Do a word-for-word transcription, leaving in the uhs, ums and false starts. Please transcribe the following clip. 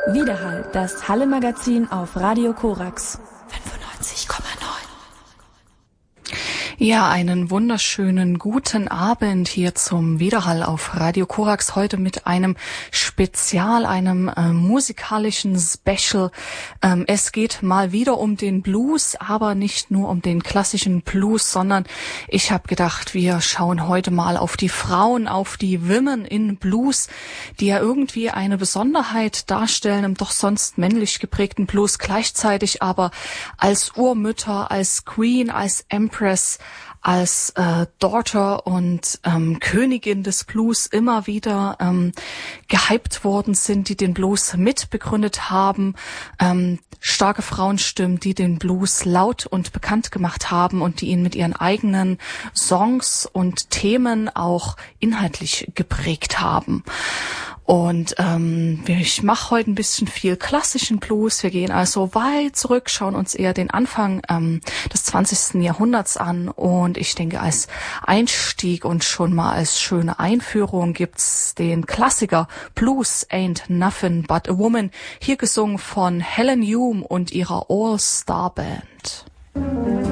Widerhall, das Halle-Magazin auf Radio Korax fünfundneunzig Komma neun. Ja, einen wunderschönen guten Abend hier zum Widerhall auf Radio Korax. Heute mit einem Spezial, einem äh, musikalischen Special. Ähm, es geht mal wieder um den Blues, aber nicht nur um den klassischen Blues, sondern ich habe gedacht, wir schauen heute mal auf die Frauen, auf die Women in Blues, die ja irgendwie eine Besonderheit darstellen im doch sonst männlich geprägten Blues, gleichzeitig aber als Urmütter, als Queen, als Empress, als äh, Daughter und ähm, Königin des Blues immer wieder ähm, gehypt worden sind, die den Blues mitbegründet haben, ähm, starke Frauenstimmen, die den Blues laut und bekannt gemacht haben und die ihn mit ihren eigenen Songs und Themen auch inhaltlich geprägt haben. Und ähm, ich mache heute ein bisschen viel klassischen Blues. Wir gehen also weit zurück, schauen uns eher den Anfang ähm, des zwanzigsten Jahrhunderts an. Und ich denke, als Einstieg und schon mal als schöne Einführung gibt's den Klassiker Blues Ain't Nothing But a Woman, hier gesungen von Helen Hume und ihrer All-Star Band.